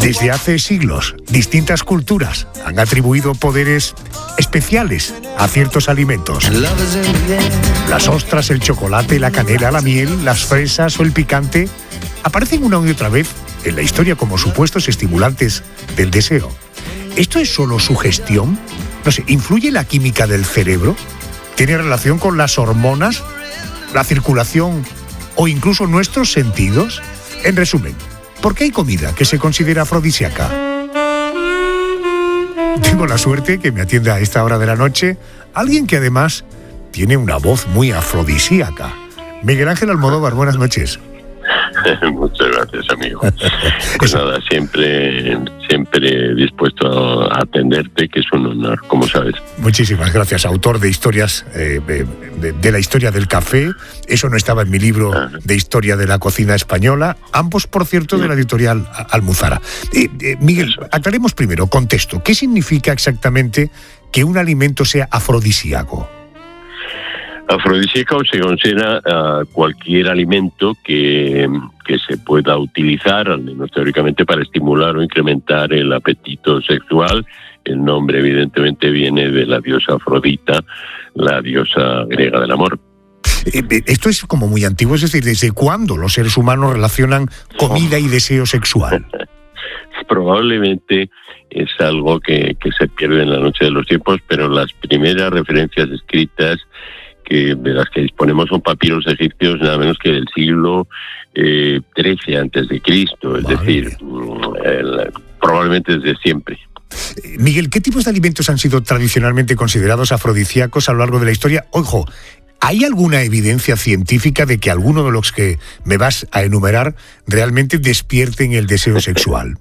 Desde hace siglos, distintas culturas han atribuido poderes especiales a ciertos alimentos. Las ostras, el chocolate, la canela, la miel, las fresas o el picante aparecen una y otra vez en la historia como supuestos estimulantes del deseo. ¿Esto es solo sugestión? No sé, ¿influye la química del cerebro? ¿Tiene relación con las hormonas, la circulación o incluso nuestros sentidos? En resumen, ¿por qué hay comida que se considera afrodisíaca? Tengo la suerte que me atienda a esta hora de la noche alguien que además tiene una voz muy afrodisíaca. Miguel Ángel Almodóvar, buenas noches. Muchas gracias, amigo. Pues nada, siempre dispuesto a atenderte, que es un honor, como sabes. Muchísimas gracias, autor de historias de la historia del café. Eso no estaba en mi libro de historia de la cocina española. Ambos, por cierto, de la editorial Almuzara. Miguel, aclaremos primero, contexto. ¿Qué significa exactamente que un alimento sea afrodisíaco? Afrodisíaco se considera cualquier alimento que se pueda utilizar, al menos teóricamente, para estimular o incrementar el apetito sexual. El nombre, evidentemente, viene de la diosa Afrodita, la diosa griega del amor. Esto es como muy antiguo, es decir, ¿desde cuándo los seres humanos relacionan comida y deseo sexual? Probablemente es algo que se pierde en la noche de los tiempos, pero las primeras referencias escritas de las que disponemos son papiros egipcios nada menos que del siglo XIII antes de Cristo, es decir, probablemente desde siempre. Miguel, ¿qué tipos de alimentos han sido tradicionalmente considerados afrodisíacos a lo largo de la historia? Ojo, ¿hay alguna evidencia científica de que alguno de los que me vas a enumerar realmente despierten el deseo sexual?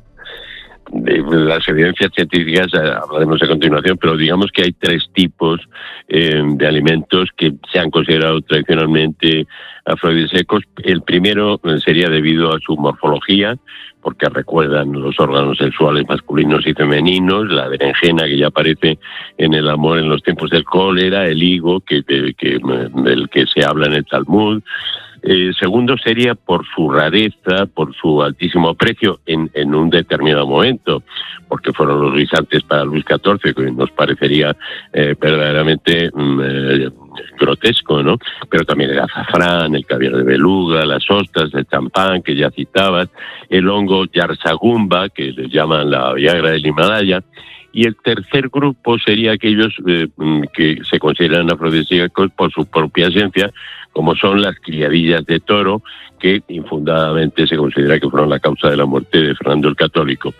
Las evidencias científicas hablaremos a continuación, pero digamos que hay tres tipos de alimentos que se han considerado tradicionalmente afrodisíacos. El primero sería debido a su morfología, porque recuerdan los órganos sexuales masculinos y femeninos, la berenjena que ya aparece en el amor en los tiempos del cólera, el higo del que se habla en el Talmud. Segundo sería por su rareza, por su altísimo precio en un determinado momento, porque fueron los guisantes para Luis XIV, que nos parecería verdaderamente grotesco, ¿no? Pero también el azafrán, el caviar de beluga, las ostras, el champán, que ya citabas, el hongo yarsagumba, que le llaman la Viagra del Himalaya. Y el tercer grupo sería aquellos que se consideran afrodisíacos por su propia esencia, como son las criadillas de toro, que infundadamente se considera que fueron la causa de la muerte de Fernando el Católico.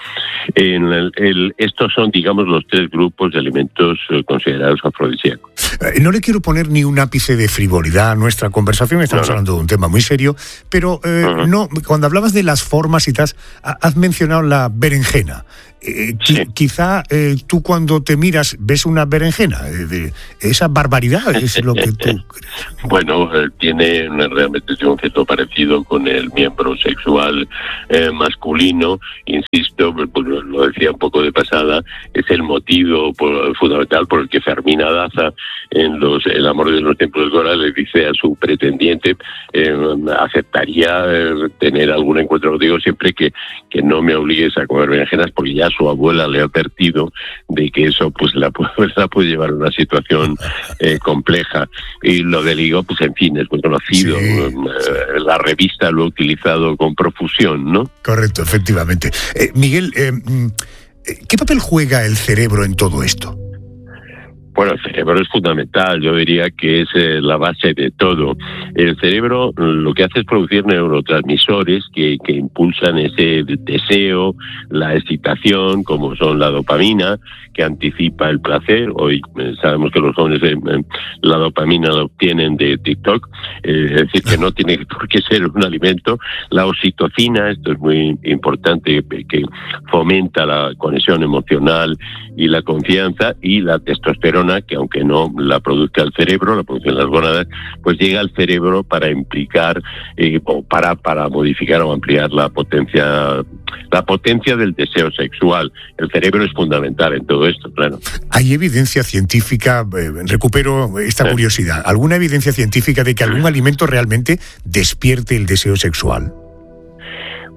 Estos son, digamos, los tres grupos de alimentos considerados afrodisíacos. No le quiero poner ni un ápice de frivolidad a nuestra conversación, estamos hablando de un tema muy serio, pero no, cuando hablabas de las formas y tal, has mencionado la berenjena. Sí. Quizá tú cuando te miras ves una berenjena, esa barbaridad es lo que tú crees. Bueno, realmente tiene un cierto parecido con el miembro sexual masculino, insisto, pues lo decía un poco de pasada, es el motivo fundamental por el que Fermina Daza en El amor de los tiempos del Cora le dice a su pretendiente aceptaría tener algún encuentro contigo siempre que no me obligues a comer berenjenas, porque ya su abuela le ha advertido de que eso pues la puede llevar a una situación compleja. Y lo del higo, pues en fin, es muy conocido. Sí. La revista lo ha utilizado con profusión, ¿no? Correcto, efectivamente. Miguel, ¿qué papel juega el cerebro en todo esto? Bueno, el cerebro es fundamental, yo diría que es la base de todo. El cerebro lo que hace es producir neurotransmisores que impulsan ese deseo, la excitación, como son la dopamina, que anticipa el placer. Hoy sabemos que los jóvenes la dopamina la obtienen de TikTok, es decir, que no tiene por qué ser un alimento. La oxitocina, esto es muy importante, que fomenta la conexión emocional y la confianza, y la testosterona, que aunque no la produzca el cerebro, la producen las gónadas, pues llega al cerebro para implicar o para modificar o ampliar la potencia del deseo sexual. El cerebro es fundamental en todo esto, claro. ¿Hay evidencia científica, recupero esta curiosidad, alguna evidencia científica de que algún alimento realmente despierte el deseo sexual?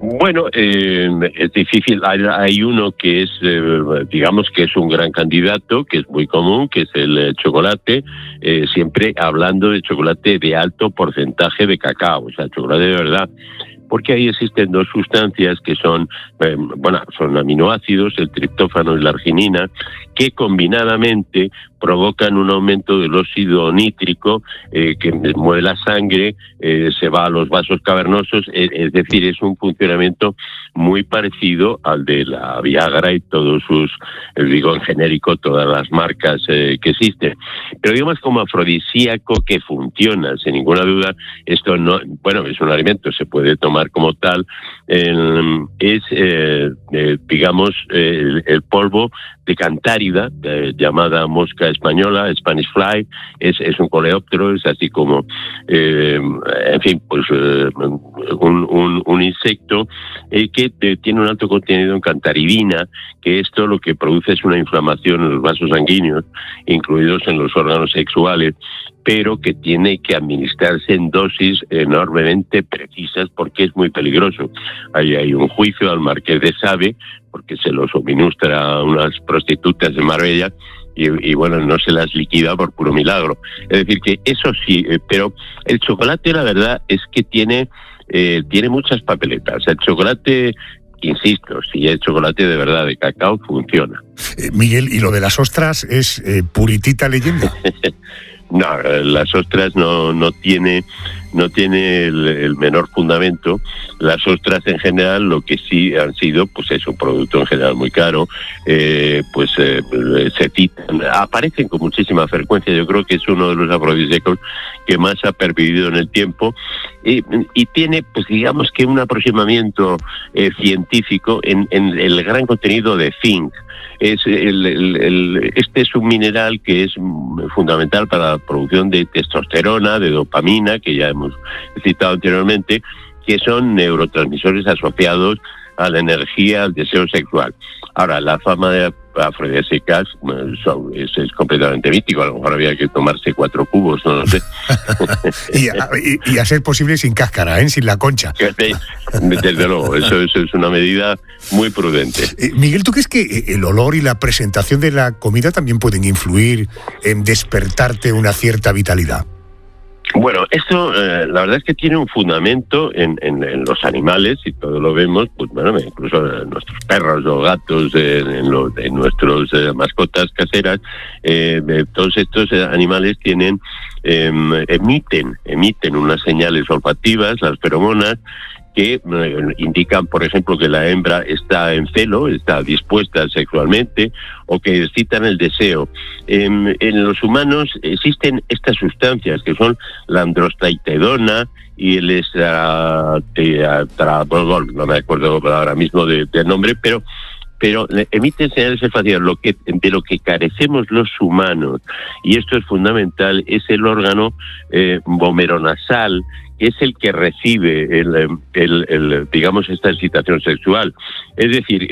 Bueno, es difícil. Hay uno que es, digamos que es un gran candidato, que es muy común, que es el chocolate, siempre hablando de chocolate de alto porcentaje de cacao, o sea, chocolate de verdad. Porque ahí existen dos sustancias que son, son aminoácidos, el triptófano y la arginina, que combinadamente provocan un aumento del óxido nítrico que mueve la sangre, se va a los vasos cavernosos, es decir, es un funcionamiento muy parecido al de la Viagra y todos sus, digo en genérico, todas las marcas que existen. Pero digamos como afrodisíaco que funciona, sin ninguna duda, esto no, es un alimento, se puede tomar como tal, es, digamos, el polvo de cantárida, llamada mosca española, Spanish fly, es un coleóptero, es así como, en fin, pues un insecto que tiene un alto contenido en cantaridina, que esto lo que produce es una inflamación en los vasos sanguíneos, incluidos en los órganos sexuales, pero que tiene que administrarse en dosis enormemente precisas porque es muy peligroso. Ahí hay un juicio al marqués de Sade, porque se lo suministra a unas prostitutas de Marbella y no se las liquida por puro milagro. Es decir, que eso sí, pero el chocolate, la verdad, es que tiene muchas papeletas. El chocolate, insisto, si es chocolate de verdad de cacao, funciona. Miguel, ¿y lo de las ostras es puritita leyenda? No, las ostras no tiene el menor fundamento. Las ostras en general lo que sí han sido, pues es un producto en general muy caro, se citan, aparecen con muchísima frecuencia. Yo creo que es uno de los afrodisíacos que más ha pervivido en el tiempo y tiene, pues digamos que un aproximamiento científico en el gran contenido de zinc. Este es un mineral que es fundamental para la producción de testosterona, de dopamina, que ya hemos citado anteriormente, que son neurotransmisores asociados a la energía, al deseo sexual. Ahora, la fama de afrodisíacas es completamente mítico. A lo mejor había que tomarse 4 cubos, no lo sé. y a ser posible sin cáscara, sin la concha. Desde luego, eso es una medida muy prudente. Miguel, ¿tú crees que el olor y la presentación de la comida también pueden influir en despertarte una cierta vitalidad? Bueno, esto la verdad es que tiene un fundamento en los animales, y todo lo vemos, pues incluso en nuestros perros o gatos, en nuestros mascotas caseras, todos estos animales tienen emiten unas señales olfativas, las feromonas, que indican, por ejemplo, que la hembra está en celo, está dispuesta sexualmente, o que excitan el deseo. En los humanos existen estas sustancias que son la androstenediona y el estraadiol, no me acuerdo ahora mismo del nombre, pero emiten señales olfativas. De lo que carecemos los humanos, y esto es fundamental, es el órgano vomeronasal, que es el que recibe digamos, esta excitación sexual. Es decir,